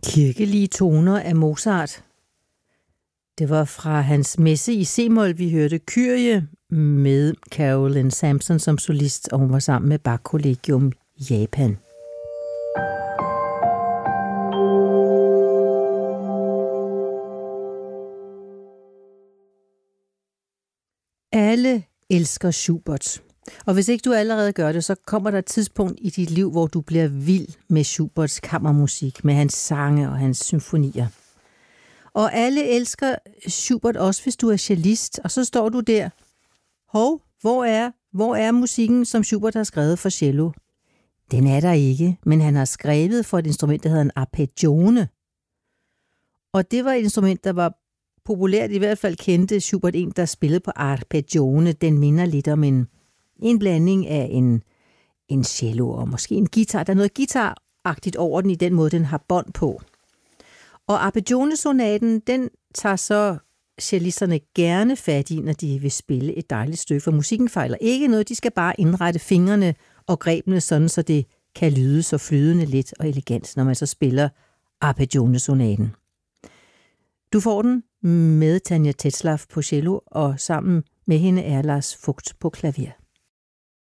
Kirkelige toner af Mozart. Det var fra hans messe i C-mol, vi hørte Kyrie med Carolyn Sampson som solist, og hun var sammen med Bach Collegium i Japan. Alle elsker Schubert. Og hvis ikke du allerede gør det, så kommer der et tidspunkt i dit liv, hvor du bliver vild med Schuberts kammermusik, med hans sange og hans symfonier. Og alle elsker Schubert også, hvis du er cellist, og så står du der. Hov, hvor er musikken, som Schubert har skrevet for cello? Den er der ikke, men han har skrevet for et instrument, der hedder en arpeggione. Og det var et instrument, der var populært, i hvert fald kendte Schubert en, der spillede på arpeggione. Den minder lidt om en blanding af en cello og måske en guitar. Der er noget guitaragtigt over den i den måde, den har bånd på. Og arpeggione-sonaten, den tager så cellisterne gerne fat i, når de vil spille et dejligt stykke, for musikken fejler ikke noget. De skal bare indrette fingrene og grebene sådan, så det kan lyde så flydende let og elegant, når man så spiller arpeggione-sonaten. Du får den med Tanja Tetzlaff på cello, og sammen med hende er Lars Vogt på klaver.